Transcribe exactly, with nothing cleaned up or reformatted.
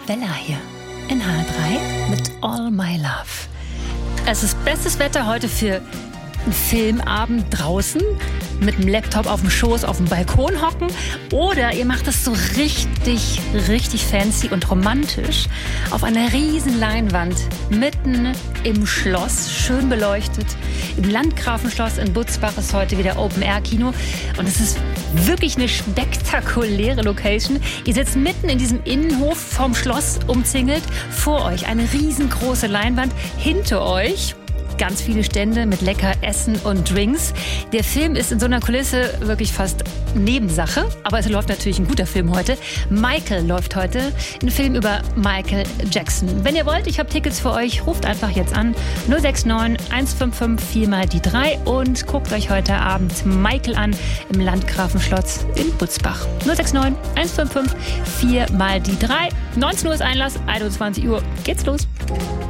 Bella hier in H drei mit All My Love. Es ist bestes Wetter heute für einen Filmabend draußen mit dem Laptop auf dem Schoß auf dem Balkon hocken, oder ihr macht es so richtig, richtig fancy und romantisch auf einer riesen Leinwand mitten im Schloss, schön beleuchtet. Im Landgrafenschloss in Butzbach ist heute wieder Open-Air-Kino und es ist wirklich eine spektakuläre Location. Ihr sitzt mitten in diesem Innenhof vom Schloss umzingelt, vor euch eine riesengroße Leinwand, hinter euch ganz viele Stände mit lecker Essen und Drinks. Der Film ist in so einer Kulisse wirklich fast Nebensache, aber es läuft natürlich ein guter Film heute. Michael läuft heute, ein Film über Michael Jackson. Wenn ihr wollt, ich habe Tickets für euch, ruft einfach jetzt an null sechs neun eins fünf fünf vier mal die drei und guckt euch heute Abend Michael an im Landgrafenschloss in Butzbach. null sechs neun eins fünf fünf vier mal die drei. neunzehn Uhr ist Einlass, einundzwanzig Uhr geht's los.